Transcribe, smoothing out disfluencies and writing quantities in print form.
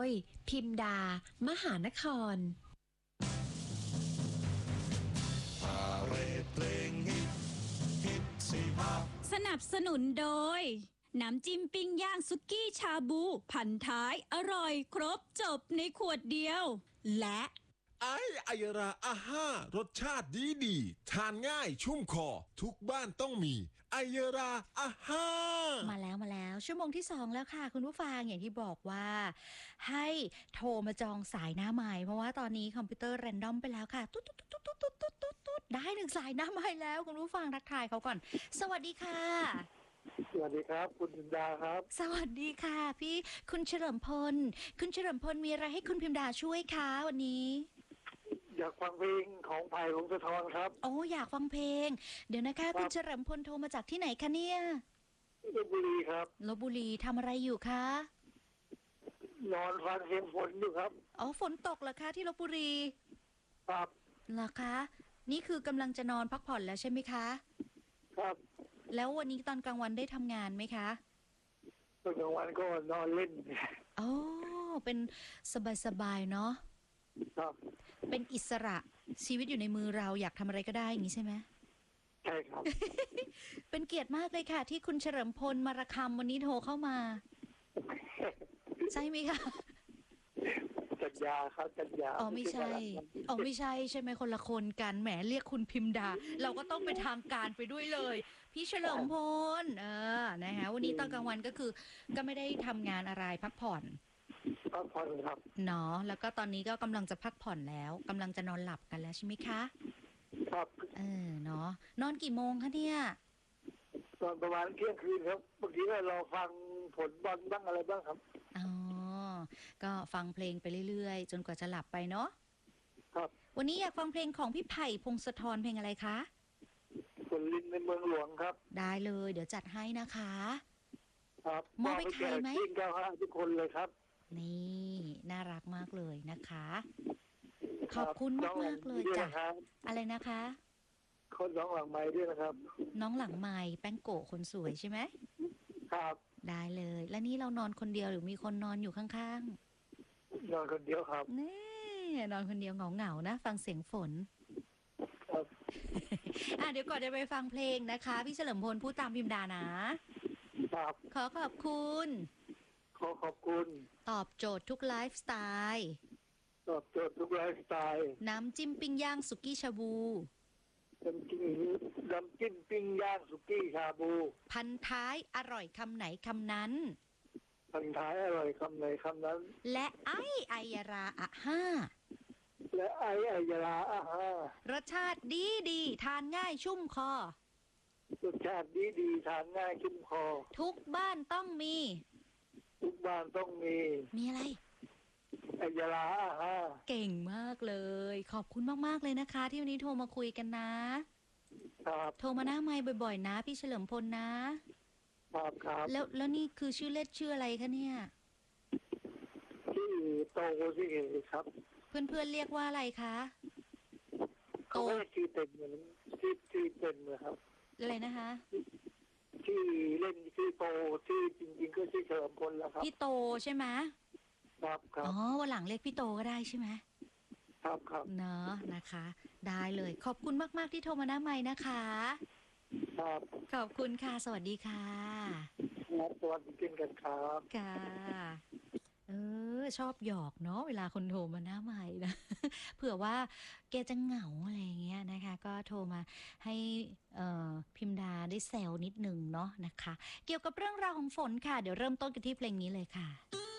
ยพิมดามหานครสนับสนุนโดยน้ำจิ้มปิ้งย่างสุกี้ชาบูพันท้ายอร่อยครบจบในขวดเดียวและไอยราอาห้ารสชาติดีทานง่ายชุ่มคอทุกบ้านต้องมีไอยราอาห้ามาแล้วชั่วโมงที่2แล้วค่ะคุณผู้ฟังอย่างที่บอกว่าให้โทรมาจองสายหน้าใหม่เพราะว่าตอนนี้คอมพิวเตอร์แรนดอมไปแล้วค่ะตุ๊ดได้1สายหน้าใหม่แล้วคุณผู้ฟังทักทายเขาก่อนสวัสดีค่ะสวัสดีครับคุณพิมดาครับสวัสดีค่ะพี่คุณเฉลิมพลคุณเฉลิมพลมีอะไรให้คุณพิมดาช่วยคะวันนี้อยากฟังเพลงของไผ่พงศธรครับโอ้อยากฟังเพลงเดี๋ยวนะคะคุณเฉลิมพลโทรมาจากที่ไหนคะเนี่ยลพบุรีครับลพบุรีทำอะไรอยู่คะนอนฟังเสียงฝนอยู่ครับอ๋อฝนตกเหรอคะที่ลพบุรีครับเหรอคะนี่คือกำลังจะนอนพักผ่อนแล้วใช่ไหมคะครับแล้ววันนี้ตอนกลางวันได้ทำงานไหมคะตอนกลางวันก็นอนเล่นอ๋อเป็นสบายๆเนาะครับเป็นอิสระชีวิตอยู่ในมือเราอยากทำอะไรก็ได้อย่างนี้ใช่ไหมใช่ครับเป็นเกียรติมากเลยค่ะที่คุณเฉลิมพลมาระคำวันนี้โทรเข้ามาใช่ไหมคะจัญญาครับจัญญาอ๋อไม่ใช่ใช่ไหมคนละคนกันแหมเรียกคุณพิมดาเราก็ต้องไปทางการไปด้วยเลยพี่เฉลิมพลนะคะวันนี้ตอนกลางวันก็คือก็ไม่ได้ทำงานอะไรพักผ่อนครับเนาะแล้วก็ตอนนี้ก็กำลังจะพักผ่อนแล้วกำลังจะนอนหลับกันแล้วใช่ไหมคะครับเนาะนอนกี่โมงคะเนี่ยตอนประมาณเที่ยงคืนครับบางทีก็รอฟังผลบอลบ้างอะไรบ้างครับอ๋อก็ฟังเพลงไปเรื่อยๆจนกว่าจะหลับไปเนาะครับวันนี้อยากฟังเพลงของพี่ไผ่พงศธรเพลงอะไรคะฝนลินในเมืองหลวงครับได้เลยเดี๋ยวจัดให้นะคะครับมอบไปใครไหมทุกคนเลยครับนี่น่ารักมากเลยนะคะขอบคุณมากๆเลยจ้ะอะไรนะคะคนน้องหลังไม้ด้วยนะครับน้องหลังไม้แป้งโกะคนสวยใช่ไหมครับได้เลยแล้วนี่เรานอนคนเดียวหรือมีคนนอนอยู่ข้างๆนอนคนเดียวครับนี่นอนคนเดียวเหงาๆนะฟังเสียงฝนครับเดี๋ยวก่อนจะไปฟังเพลงนะคะพี่เฉลิมพลพูดตามพิมดานะครับขอบคุณตอบโจทย์ทุกไลฟ์สไตล์น้ำจิ้มปิ้งย่างสุกี้ชาบูน้ำจิ้มปิ้งย่างสุกี้ชาบูพันท้ายอร่อยคำไหนคำนั้นและไอยราอะห้ารสชาติดีทานง่ายชุ่มคอทุกบ้านต้องมีมีอะไรไอยราอะห้าเก่งมากเลยขอบคุณมากๆเลยนะคะที่วันนี้โทรมาคุยกันนะครับโทรมาหน้าไมค์บ่อยๆนะพี่เฉลิมพลนะครับแล้วนี่คือชื่อเล่นชื่ออะไรคะเนี่ยชื่อโตสิครับเพื่อนๆเรียกว่าอะไรคะโตชื่อเต็มเลยครับอะไรนะคะชื่อเล่นชื่อโตชื่อจริงๆก็ชื่อเฉลิมพลแล้วครับพี่โตใช่ไหมครับอ๋อวันหลังเรียกพี่โตก็ได้ใช่ไหมครับเนาะนะคะได้เลยขอบคุณมากๆที่โทรมาหน้าไมค์นะคะครับขอบคุณค่ะสวัสดีค่ะสวัสดีกันครับค่ะชอบหยอกเนาะเวลาคนโทรมาหน้าไมค์นะ เผื่อว่าแกจะเหงาอะไรเงี้ยนะคะก็โทรมาให้พิมดาได้แซวนิดนึงเนาะนะคะเกี่ยวกับเรื่องราวของฝนค่ะเดี๋ยวเริ่มต้นกันที่เพลงนี้เลยค่ะ